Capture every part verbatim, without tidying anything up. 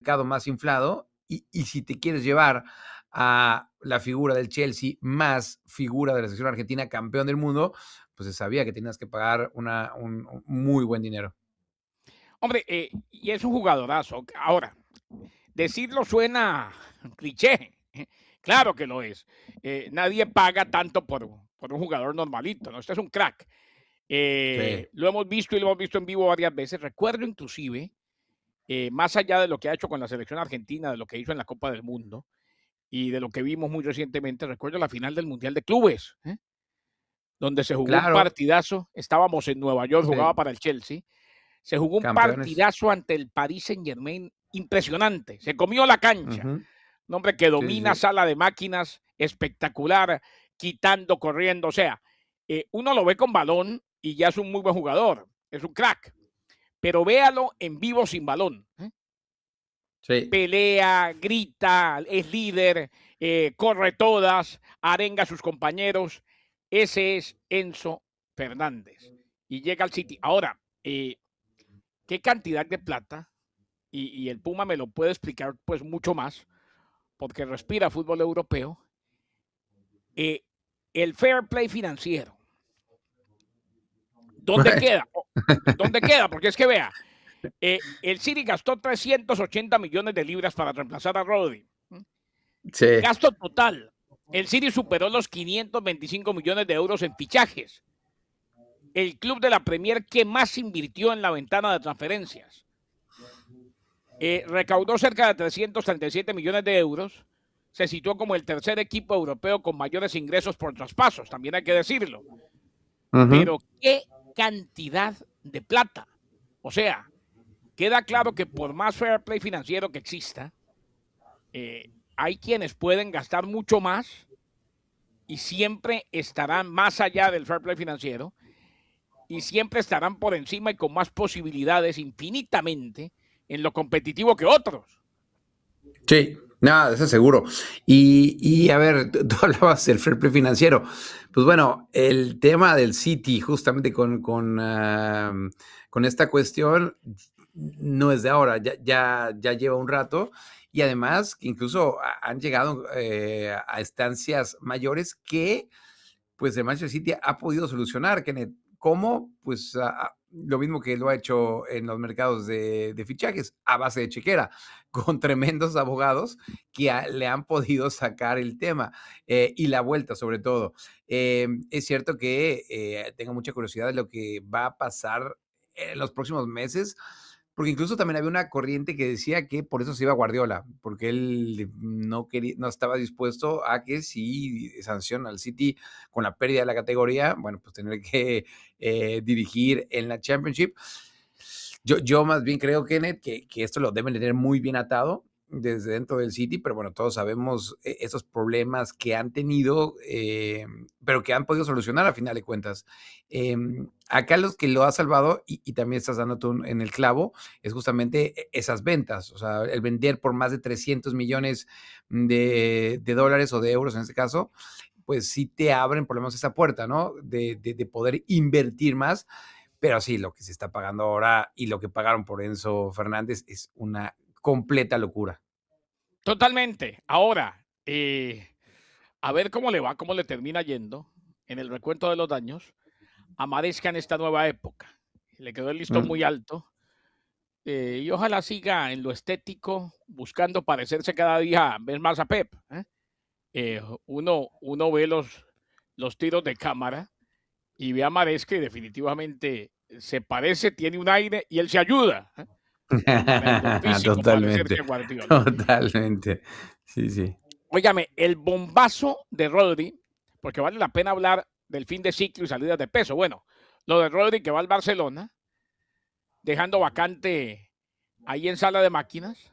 mercado más inflado, y, y si te quieres llevar a la figura del Chelsea más figura de la selección argentina, campeón del mundo, pues se sabía que tenías que pagar una, un, un muy buen dinero. Hombre, eh, y es un jugadorazo. Ahora, decirlo suena cliché. Claro que lo es. Eh, nadie paga tanto por, por un jugador normalito, ¿no? Este es un crack. Sí. Eh, lo hemos visto y lo hemos visto en vivo varias veces. Recuerdo inclusive, eh, más allá de lo que ha hecho con la selección argentina, de lo que hizo en la Copa del Mundo y de lo que vimos muy recientemente, recuerdo la final del Mundial de Clubes, ¿eh? Donde se jugó un Claro. partidazo. Estábamos en Nueva York, jugaba Sí. para el Chelsea. Se jugó un Campeones. partidazo ante el Paris Saint-Germain impresionante. Se comió la cancha. Ujú. Un hombre que Sí, sí, domina sí. sala de máquinas, espectacular, quitando, corriendo. O sea, eh, uno lo ve con balón y ya es un muy buen jugador. Es un crack. Pero véalo en vivo sin balón, ¿eh? Sí. Pelea, grita, es líder, eh, corre todas, arenga a sus compañeros. Ese es Enzo Fernández. Y llega al City. Ahora, eh, ¿qué cantidad de plata? Y, y el Puma me lo puede explicar pues mucho más, porque respira fútbol europeo. Eh, el fair play financiero. ¿Dónde queda? ¿Dónde queda? Porque es que vea, eh, el City gastó trescientos ochenta millones de libras para reemplazar a Rodri. Sí. Gasto total. El City superó los quinientos veinticinco millones de euros en fichajes. El club de la Premier que más invirtió en la ventana de transferencias. Eh, recaudó cerca de trescientos treinta y siete millones de euros. Se situó como el tercer equipo europeo con mayores ingresos por traspasos, también hay que decirlo. Ujú. Pero qué cantidad de plata. O sea, queda claro que por más fair play financiero que exista, eh, hay quienes pueden gastar mucho más y siempre estarán más allá del fair play financiero y siempre estarán por encima y con más posibilidades infinitamente en lo competitivo que otros. Sí, nada, eso seguro. Y, y a ver, tú, tú hablabas del fair play financiero. Pues bueno, el tema del City, justamente con, con, uh, con esta cuestión, no es de ahora, ya, ya, ya lleva un rato. Y además, que incluso han llegado eh, a estancias mayores que pues el Manchester City ha podido solucionar, Kenneth. ¿Cómo? Pues a, lo mismo que lo ha hecho en los mercados de, de fichajes, a base de chequera, con tremendos abogados que a, le han podido sacar el tema eh, y la vuelta sobre todo. Eh, es cierto que eh, tengo mucha curiosidad de lo que va a pasar en los próximos meses, porque incluso también había una corriente que decía que por eso se iba Guardiola, porque él no, quería, no estaba dispuesto a que si sanciona al City con la pérdida de la categoría, bueno, pues tener que eh, dirigir en la Championship. Yo, yo más bien creo, Kenneth, que, que esto lo deben tener muy bien atado desde dentro del City, pero bueno, todos sabemos esos problemas que han tenido, eh, pero que han podido solucionar a final de cuentas. Eh, acá los que lo ha salvado, y, y también estás dando tú en el clavo, es justamente esas ventas, o sea, el vender por más de trescientos millones de, de dólares o de euros en este caso, pues sí te abren por lo menos esa puerta, ¿no? De, de, de poder invertir más. Pero sí, lo que se está pagando ahora y lo que pagaron por Enzo Fernández es una completa locura. Totalmente. Ahora, eh, a ver cómo le va, cómo le termina yendo en el recuento de los daños a Maresca en esta nueva época. Le quedó el listón muy Mm. alto. Eh, y ojalá siga en lo estético, buscando parecerse cada día ver más a Pep. ¿eh? Eh, uno, uno ve los, los tiros de cámara y ve a Maresca y definitivamente se parece, tiene un aire y él se ayuda ¿eh? en lo físico parecerse Totalmente, a Guardiola. totalmente. Sí, sí. Óigame, el bombazo de Rodri, porque vale la pena hablar del fin de ciclo y salidas de peso. Bueno, lo de Rodri que va al Barcelona, dejando vacante ahí en sala de máquinas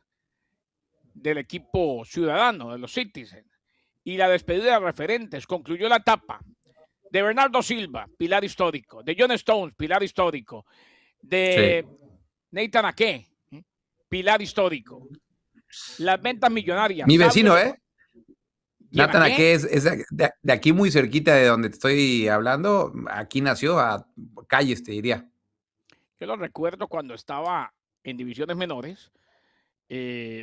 del equipo ciudadano, de los Citizens. Y la despedida de referentes concluyó la etapa de Bernardo Silva, pilar histórico, de John Stones, pilar histórico, Sí. de Nathan Ake, ¿eh? pilar histórico. Las ventas millonarias, Mi vecino, sabios. ¿eh? ¿Quién a Nathan, qué? aquí es, es de, de aquí muy cerquita de donde te estoy hablando. Aquí nació a calles, te diría. Yo lo recuerdo cuando estaba en divisiones menores. Eh,